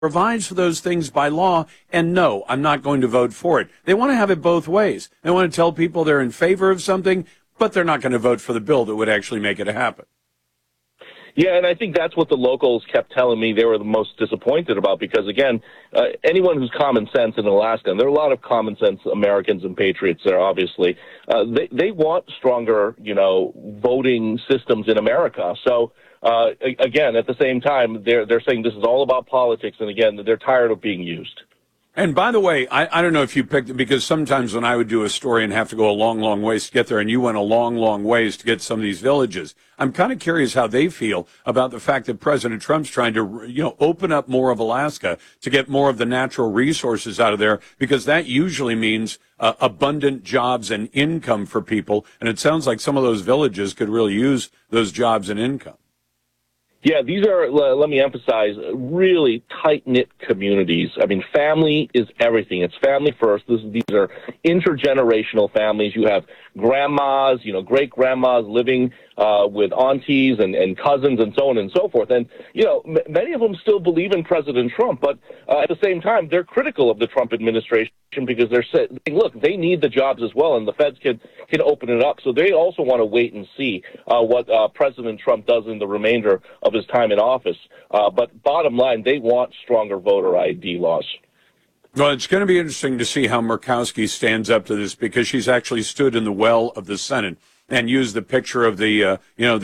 provides for those things by law, and no, I'm not going to vote for it. They want to have it both ways. They want to tell people they're in favor of something, but they're not going to vote for the bill that would actually make it happen. Yeah, and I think that's what the locals kept telling me they were the most disappointed about because, again, anyone who's common sense in Alaska, and there are a lot of common sense Americans and patriots there, obviously, they want stronger, voting systems in America. So, again, at the same time, they're saying this is all about politics, and again, they're tired of being used. And by the way, I don't know if you picked it, because sometimes when I would do a story and have to go a long, long ways to get there, and you went a long, long ways to get some of these villages, I'm kind of curious how they feel about the fact that President Trump's trying to, open up more of Alaska to get more of the natural resources out of there, because that usually means abundant jobs and income for people. And it sounds like some of those villages could really use those jobs and income. Yeah, these are, let me emphasize, really tight-knit communities. I mean, family is everything. It's family first. These are intergenerational families. You have grandmas, great-grandmas living with aunties and cousins and so on and so forth. And, many of them still believe in President Trump, but at the same time, they're critical of the Trump administration because they're saying, look, they need the jobs as well, and the feds can open it up. So they also want to wait and see what President Trump does in the remainder of his time in office. But bottom line, they want stronger voter ID laws. Well, it's going to be interesting to see how Murkowski stands up to this, because she's actually stood in the well of the Senate and used the picture of the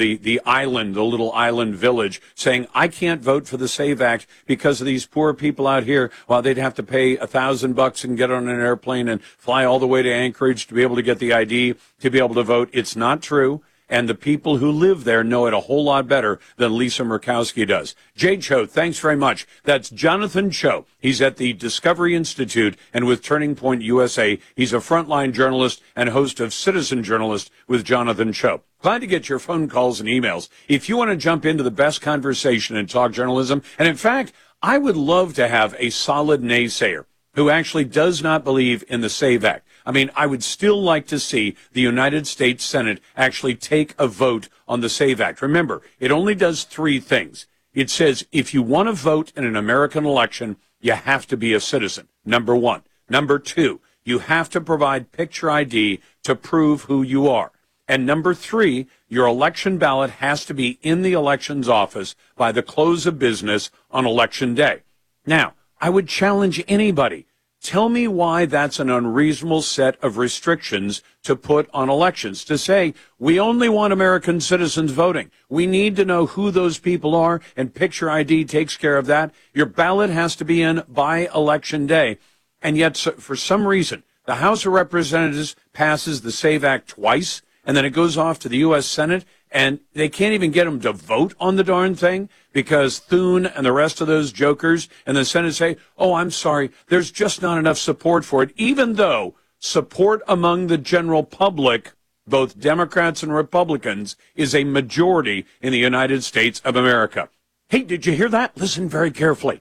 island, the little island village, saying, I can't vote for the SAVE Act because of these poor people out here. Well, they'd have to pay $1,000 and get on an airplane and fly all the way to Anchorage to be able to get the ID to be able to vote. It's not true. And the people who live there know it a whole lot better than Lisa Murkowski does. Jay Cho, thanks very much. That's Jonathan Cho. He's at the Discovery Institute and with Turning Point USA. He's a frontline journalist and host of Citizen Journalist with Jonathan Cho. Glad to get your phone calls and emails. If you want to jump into the best conversation in talk journalism, and in fact, I would love to have a solid naysayer who actually does not believe in the SAVE Act. I mean, I would still like to see the United States Senate actually take a vote on the SAVE Act. Remember, it only does three things. It says if you want to vote in an American election, you have to be a citizen, number one. Number two, you have to provide picture ID to prove who you are. And number three, your election ballot has to be in the elections office by the close of business on Election Day. Now, I would challenge anybody. Tell me why that's an unreasonable set of restrictions to put on elections, to say we only want American citizens voting. We need to know who those people are, and picture ID takes care of that. Your ballot has to be in by Election Day. And yet, for some reason, the House of Representatives passes the SAVE Act twice, and then it goes off to the U.S. Senate, and they can't even get them to vote on the darn thing because Thune and the rest of those jokers in the Senate say, oh, I'm sorry, there's just not enough support for it, even though support among the general public, both Democrats and Republicans, is a majority in the United States of America. Hey, did you hear that? Listen very carefully.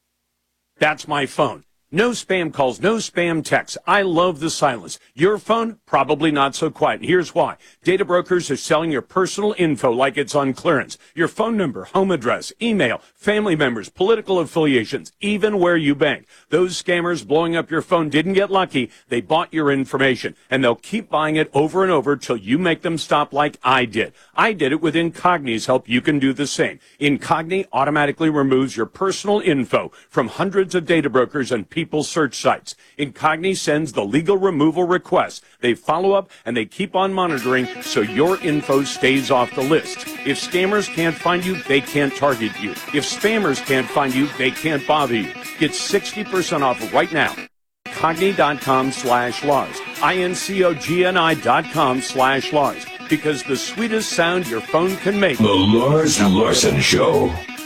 That's my phone. No spam calls, no spam texts. I love the silence. Your phone, probably not so quiet. Here's why. Data brokers are selling your personal info like it's on clearance. Your phone number, home address, email, family members, political affiliations, even where you bank. Those scammers blowing up your phone didn't get lucky. They bought your information, and they'll keep buying it over and over till you make them stop like I did. I did it with Incogni's help. You can do the same. Incogni automatically removes your personal info from hundreds of data brokers and people's search sites. Incogni sends the legal removal requests. They follow up and they keep on monitoring so your info stays off the list. If scammers can't find you, they can't target you. If spammers can't find you, they can't bother you. Get 60% off right now. Incogni.com/Lars. Incogni.com/Lars. Because the sweetest sound your phone can make. The Lars Larson Show.